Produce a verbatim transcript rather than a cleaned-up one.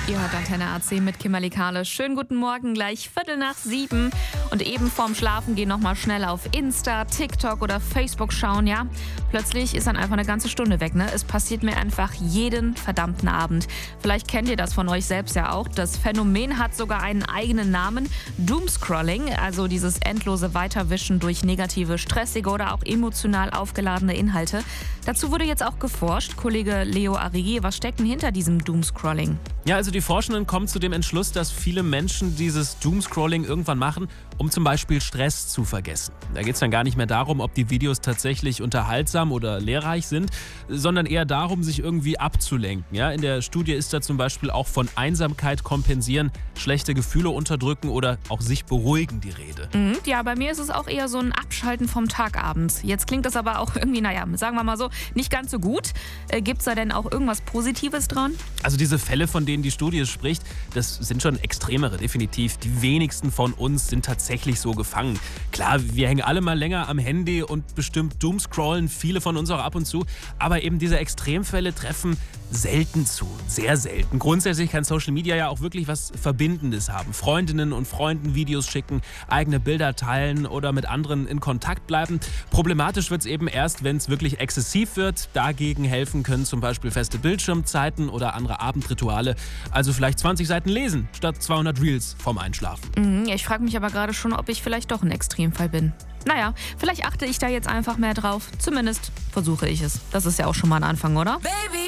Ihr hört Antenne A C mit Kimberly Kahle. Schönen guten Morgen, gleich Viertel nach sieben. Und eben vorm Schlafen gehen nochmal schnell auf Insta, TikTok oder Facebook schauen, ja. Plötzlich ist dann einfach eine ganze Stunde weg, ne? Es passiert mir einfach jeden verdammten Abend. Vielleicht kennt ihr das von euch selbst ja auch. Das Phänomen hat sogar einen eigenen Namen. Doomscrolling, also dieses endlose Weiterwischen durch negative, stressige oder auch emotional aufgeladene Inhalte. Dazu wurde jetzt auch geforscht. Kollege Leo Arrighi, was steckt denn hinter diesem Doomscrolling? Ja, also die Forschenden kommen zu dem Entschluss, dass viele Menschen dieses Doomscrolling irgendwann machen, um zum Beispiel Stress zu vergessen. Da geht es dann gar nicht mehr darum, ob die Videos tatsächlich unterhaltsam oder lehrreich sind, sondern eher darum, sich irgendwie abzulenken. Ja, in der Studie ist da zum Beispiel auch von Einsamkeit kompensieren, schlechte Gefühle unterdrücken oder auch sich beruhigen die Rede. Mhm, ja, bei mir ist es auch eher so ein Abschalten vom Tag abends. Jetzt klingt das aber auch irgendwie, naja, sagen wir mal so, nicht ganz so gut. Äh, Gibt es da denn auch irgendwas Positives dran? Also diese Fälle, von denen die Studie spricht, das sind schon extremere, definitiv. Die wenigsten von uns sind tatsächlich so gefangen. Klar, wir hängen alle mal länger am Handy und bestimmt doomscrollen, viele von uns auch ab und zu. Aber eben diese Extremfälle treffen selten zu, sehr selten. Grundsätzlich kann Social Media ja auch wirklich was Verbindendes haben. Freundinnen und Freunden Videos schicken, eigene Bilder teilen oder mit anderen in Kontakt bleiben. Problematisch wird es eben erst, wenn es wirklich exzessiv wird. Dagegen helfen können zum Beispiel feste Bildschirmzeiten oder andere Abendrituale. Also vielleicht zwanzig Seiten lesen statt zweihundert Reels vorm Einschlafen. Mhm, ja, ich frage mich aber gerade schon, ob ich vielleicht doch ein Extremfall bin. Naja, vielleicht achte ich da jetzt einfach mehr drauf. Zumindest versuche ich es. Das ist ja auch schon mal ein Anfang, oder? Baby.